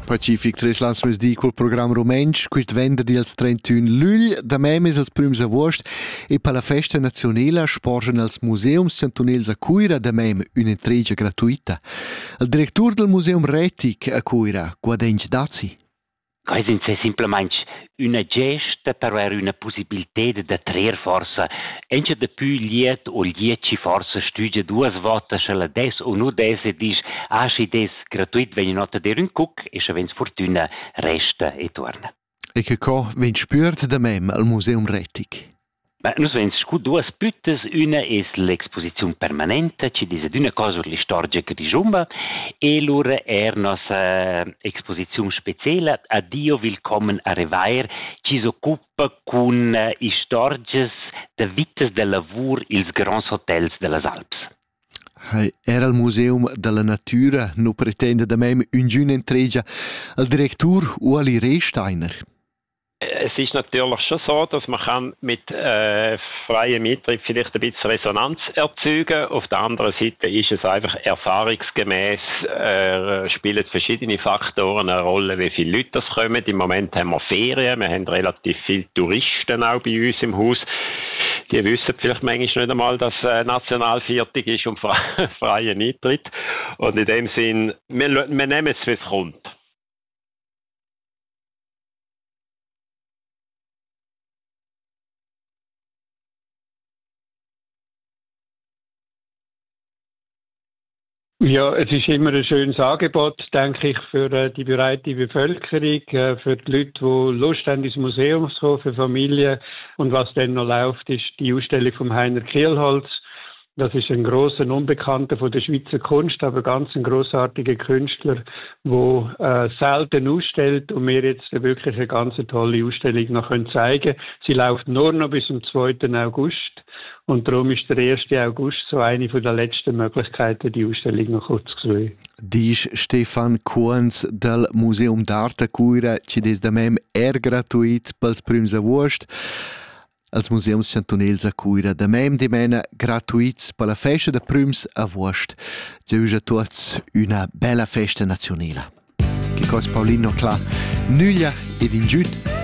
Pacific 3 las mes di col program Romensch, quist venderdi als 31 lugl, da memes als prims agost e per la festa nazionale sporgen als museums centunels a Cuira da mem un'entregia gratuita. Il direttur del museum Retic a Cuira, Guadenc Dazi. Quasi è semplicemente una gesta per avere una possibilità di trarre forza. Ence de più liet o lieci forza studia due volte la des o nu des e dice asci des gratuit wenn nota der un cook e se vens fortuna resta e torna. E che ven spürt da mem al museum Retic? Ma nus vens scu duas püttes, una es l'exposizione permanente, ci dice d'una cosa la storia che dijumba, e l'ura nossa exposizione speciale, Addio willkommen a Revair, ci s'occupa con i stories de vittes de lavur ils grands hotels de las Alps. Era il Museum della Natura, nu pretende da mem un giun entregia al direttur Ueli Rehsteiner. Es ist natürlich schon so, dass man mit freiem Mittritt vielleicht ein bisschen Resonanz erzeugen kann. Auf der anderen Seite ist es einfach erfahrungsgemäß, spielen verschiedene Faktoren eine Rolle, wie viele Leute das kommen. Im Moment haben wir Ferien, wir haben relativ viele Touristen auch bei uns im Haus. Die wissen vielleicht manchmal nicht einmal, dass Nationalviertel ist und freien Eintritt. Und in dem Sinn, wir nehmen es, wie es kommt. Ja, es ist immer ein schönes Angebot, denke ich, für die breite Bevölkerung, für die Leute, die Lust haben, ins Museum zu kommen, für Familien. Und was dann noch läuft, ist die Ausstellung von Heiner Kielholz. Das ist ein grosser Unbekannter von der Schweizer Kunst, aber ganz ein grossartiger Künstler, der selten ausstellt und mir jetzt wirklich eine ganz tolle Ausstellung noch zeigen können. Sie läuft nur noch bis zum 2. August. Und darum ist der 1. August so eine der letzten Möglichkeiten, die Ausstellung noch kurz zu sehen. Dice Stefan Kuhns del Museum d'Arte Cuira, ci des da mem gratuit pels prims agost. Als Museums Centunels a Cuira da mem di mena gratuits per la festa de prims agost. Zeuge a tots una bella festa nazionale. Che cos Paulino clar, nuglia ed in giut.